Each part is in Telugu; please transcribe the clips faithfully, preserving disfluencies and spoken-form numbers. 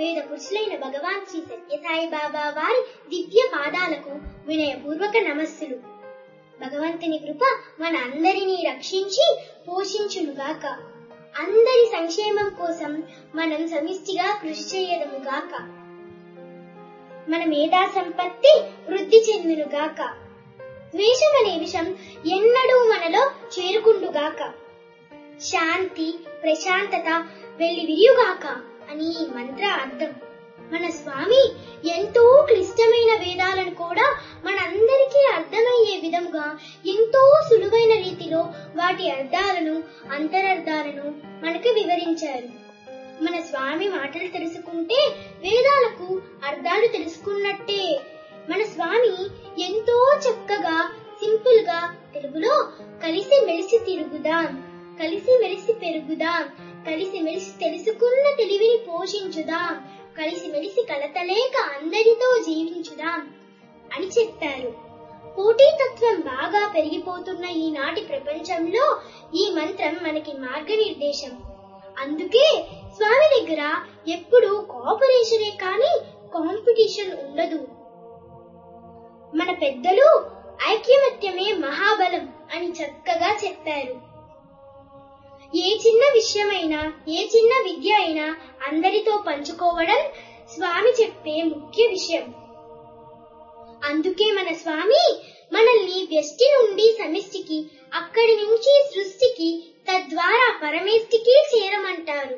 వేద పురుషులైన భగవాన్ శ్రీ సత్యసాయి బాబా వారి దివ్య పాదాలకు వినయపూర్వక నమస్సులు. భగవంతుని కృప మన అందరినీ రక్షించి పోషించునుగాక. అందరి సంక్షేమం కోసం మనం సమిష్టిగా కృషి చేయదముగాక. మన మేధా సంపత్తి వృద్ధి చెందునుగాక. ద్వేషం అనే విషం ఎన్నడూ మనలో చేరుకుండుగాక. శాంతి ప్రశాంతత వెళ్లి విరియుగాక అని ఈ మంత్ర అర్థం. మన స్వామి ఎంతో క్లిష్టమైన వేదాలను కూడా మనందరికీ అర్థమయ్యే విధంగా ఎంతో సులువైన రీతిలో వాటి అర్థాలను అంతరర్థాలను మనకు వివరించారు. మన స్వామి మాటలు తెలుసుకుంటే వేదాలకు అర్థాలు తెలుసుకున్నట్టే. మన స్వామి ఎంతో చక్కగా సింపుల్ గా తెలుగులో కలిసి మెలిసి తిరుగుదాం, కలిసి మెలిసి పెరుగుదాం, కలిసి మెలిసి తెలుసుకున్న తెలివిని పోషించుదాం, కలిసి మెలిసి కలతలేక అందరితో జీవించుదాం అని చెప్పారు. పోటీతత్వం బాగా పెరిగిపోతున్న ఈనాటి ప్రపంచంలో ఈ మంత్రం మనకి మార్గనిర్దేశం. అందుకే స్వామి దగ్గర ఎప్పుడూ కోఆపరేషనే కానీ కాంపిటీషన్ ఉండదు. మన పెద్దలు ఐక్యమత్యమే మహాబలం అని చక్కగా చెప్పారు. ఏ చిన్న విషయమైనా ఏ చిన్న విద్య అయినా అందరితో పంచుకోవడం స్వామి చెప్పే ముఖ్య విషయం. అందుకే మన స్వామి మనల్ని వ్యష్టి నుండి సమిష్టికి, అక్కడి నుంచి సృష్టికి, తద్వారా పరమేష్టికి చేరమంటారు.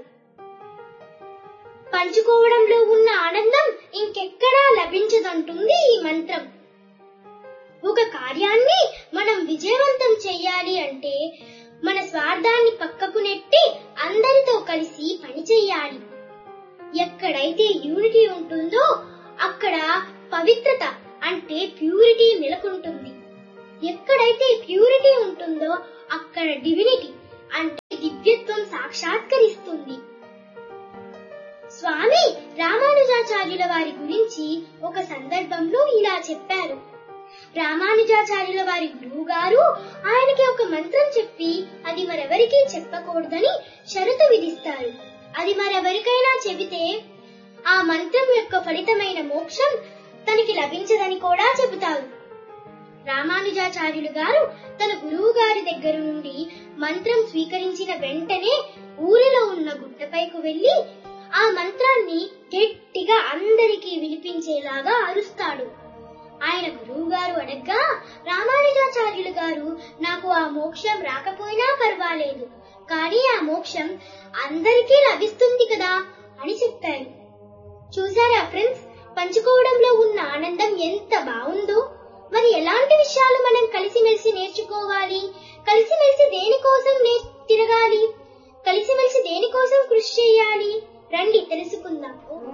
పంచుకోవడంలో ఉన్న ఆనందం ఇంకెక్కడా లభించదంటుంది ఈ మంత్రం. ఒక కార్యాన్ని మనం విజయవంతం చెయ్యాలి అంటే మన స్వార్థాన్ని పక్కకు నెట్టి అందరితో కలిసి పని చెయ్యాలి. ఎక్కడైతే యూనిటీ ఉంటుందో అక్కడ పవిత్రత అంటే ప్యూరిటీ నెలకొంటుంది. ఎక్కడైతే ప్యూరిటీ ఉంటుందో అక్కడ డివినిటీ అంటే దివ్యత్వం సాక్షాత్కరిస్తుంది. స్వామి రామానుజాచార్యుల వారి గురించి ఒక సందర్భంలో ఇలా చెప్పారు. రామానుజాచార్యుల వారి గురువు గారు ఆయనకి ఒక మంత్రం చెప్పి అది మరెవరికీ చెప్పకూడదని షరతు విధిస్తారు. అది మరెవరికైనా చెబితే ఆ మంత్రం యొక్క ఫలితమైన మోక్షం తనకి లభించదని కూడా చెబుతారు. రామానుజాచార్యులు గారు తన గురువు గారి దగ్గర నుండి మంత్రం స్వీకరించిన వెంటనే ఊరిలో ఉన్న గుట్టపైకి వెళ్లి ఆ మంత్రాన్ని గట్టిగా అందరికీ వినిపించేలాగా అరుస్తాడు. ఆయన గురువు గారు అడగ్గా రామానుజాచార్యులు గారు నాకు ఆ మోక్షం రాకపోయినా పర్వాలేదు, కానీ ఆ మోక్షం అందరికీ లభిస్తుంది కదా అని చెప్పారు. చూసారా ఫ్రెండ్స్, పంచుకోవడంలో ఉన్న ఆనందం ఎంత బాగుందో. మరి ఎలాంటి విషయాలు మనం కలిసిమెలిసి నేర్చుకోవాలి? కలిసిమెలిసి దేనికోసం నేర్చుకోవాలి?